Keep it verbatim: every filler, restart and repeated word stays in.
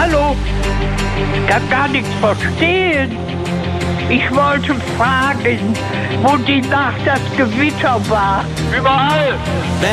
Hallo? Ich kann gar nichts verstehen. Ich wollte fragen, wo die Nacht das Gewitter war. Überall!